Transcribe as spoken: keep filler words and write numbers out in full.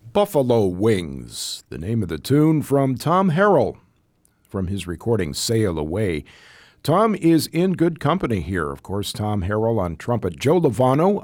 Buffalo Wings, the name of the tune from Tom Harrell from his recording Sail Away. Tom is in good company here. Of course, Tom Harrell on trumpet, Joe Lovano